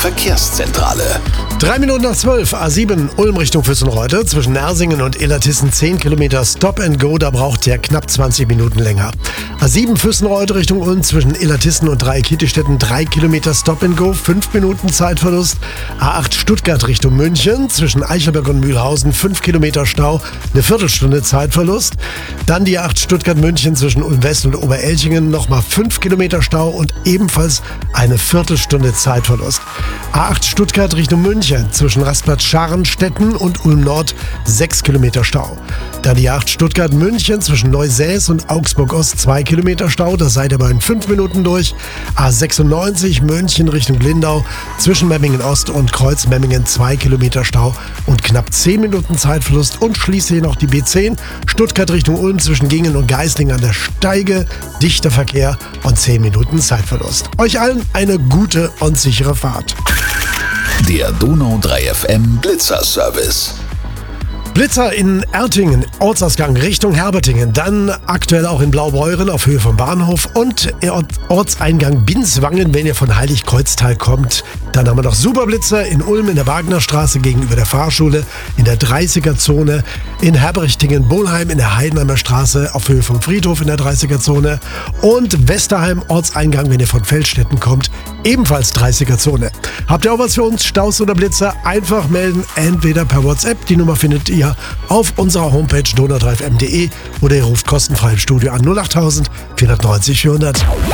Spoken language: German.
Verkehrszentrale. 3 Minuten nach 12, A7, Ulm Richtung Füssenreuth. Zwischen Nersingen und Illertissen 10 Kilometer Stop and Go, da braucht ihr knapp 20 Minuten länger. A7 Füssenreuth Richtung Ulm zwischen Illertissen und Dreieck-Kittistetten 3 Kilometer Stop and Go, 5 Minuten Zeitverlust. A8 Stuttgart Richtung München zwischen Eichelberg und Mühlhausen 5 Kilometer Stau, eine Viertelstunde Zeitverlust. Dann die A8 Stuttgart-München zwischen Ulm-West und Oberelchingen nochmal 5 Kilometer Stau und ebenfalls eine Viertelstunde Zeitverlust. A8 Stuttgart Richtung München zwischen Rastplatz Scharnstetten und Ulm-Nord 6 Kilometer Stau. Dann die A8 Stuttgart-München zwischen Neusäß und Augsburg-Ost 2 Kilometer Stau, da seid ihr aber in 5 Minuten durch. A96 München Richtung Lindau zwischen Memmingen-Ost und Kreuz-Memmingen 2 Kilometer Stau und knapp 10 Minuten Zeitverlust. Und schließlich noch die B10 Stuttgart Richtung Ulm zwischen Gingen und Geislingen an der Steige, dichter Verkehr und 10 Minuten Zeitverlust. Euch allen eine gute und sichere Fahrt. Der Donau 3 FM Blitzer-Service. Blitzer in Ertingen, Ortsausgang Richtung Herbertingen, dann aktuell auch in Blaubeuren auf Höhe vom Bahnhof und Ortseingang Binswangen, wenn ihr von Heiligkreuztal kommt. Dann haben wir noch Superblitzer in Ulm in der Wagnerstraße gegenüber der Fahrschule, in der 30er-Zone, in Herbertingen-Bohlheim in der Heidenheimer Straße auf Höhe vom Friedhof in der 30er-Zone und Westerheim Ortseingang, wenn ihr von Feldstetten kommt, ebenfalls 30er-Zone. Habt ihr auch was für uns, Staus oder Blitzer? Einfach melden, entweder per WhatsApp, die Nummer findet ihr auf unserer Homepage donau3fm.de oder ihr ruft kostenfrei im Studio an 08000 490 400.